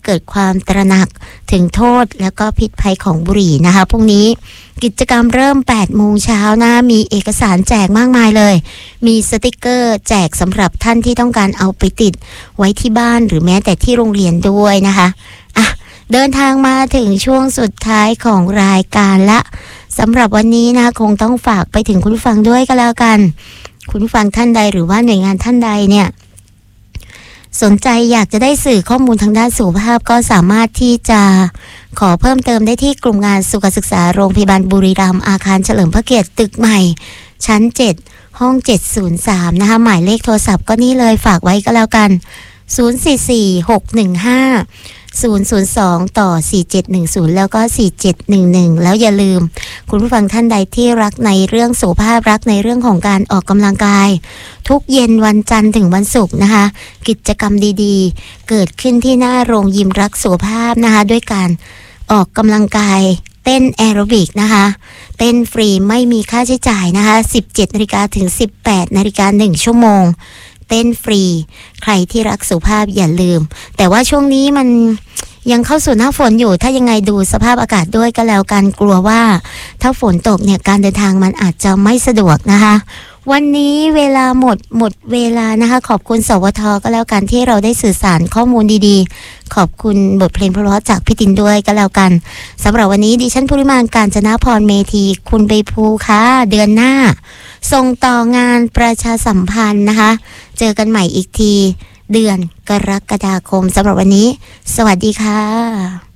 เกิดความตระหนักถึงโทษแล้วก็พิษภัยของบุหรี่นะคะพรุ่งนี้กิจกรรมเริ่ม 8 โมงเช้านะมีเอกสารแจกมากมายเลยมีสติกเกอร์แจกสำหรับท่านที่ต้องการเอาไปติดไว้ที่บ้านหรือแม้แต่ที่โรงเรียนด้วยนะคะเดินทางมาถึงช่วงสุดท้ายของรายการละสำหรับวันนี้นะคงต้องฝากไปถึงคุณผู้ฟังด้วยก็แล้วกันคุณผู้ฟังท่านใดหรือว่าหน่วยงานท่านใดเนี่ยสนใจอยากจะได้สื่อข้อมูลทางด้านสุขภาพก็สามารถที่จะขอเพิ่มเติมได้ที่กลุ่มงานสุขศึกษาโรงพยาบาลบุรีรัมย์อาคารเฉลิมพระเกียรติตึกใหม่ชั้น7ห้อง703นะคะหมายเลขโทรศัพท์ก็นี่เลยฝากไว้ก็แล้วกัน044-615-002ต่อ4710แล้วก็4711แล้วอย่าลืมคุณผู้ฟังท่านใดที่รักในเรื่องสุขภาพรักในเรื่องของการออกกำลังกายทุกเย็นวันจันทร์ถึงวันศุกร์นะคะกิจกรรมดีๆเกิดขึ้นที่หน้าโรงยิมรักสุขภาพนะคะด้วยการออกกำลังกายเต้นแอโรบิกนะคะเต้นฟรีไม่มีค่าใช้จ่ายนะคะ 17 นาฬิกาถึง 18 นาฬิกา1ชั่วโมงเต้นฟรีใครที่รักสุขภาพอย่าลืมแต่ว่าช่วงนี้มันยังเข้าสู่หน้าฝนอยู่ถ้ายังไงดูสภาพอากาศด้วยก็แล้วกันกลัวว่าถ้าฝนตกเนี่ยการเดินทางมันอาจจะไม่สะดวกนะคะวันนี้เวลาหมดเวลานะคะขอบคุณสวทก็แล้วกันที่เราได้สื่อสารข้อมูลดีๆขอบคุณบทเพลงเพราะๆจากพี่ตินด้วยก็แล้วกันสำหรับวันนี้ดิฉันภูริมานกาญจนาพรเมธีคุณใบภูค่ะเดือนหน้าส่งต่องานประชาสัมพันธ์นะคะเจอกันใหม่อีกทีเดือนกรกฎาคมสำหรับวันนี้สวัสดีค่ะ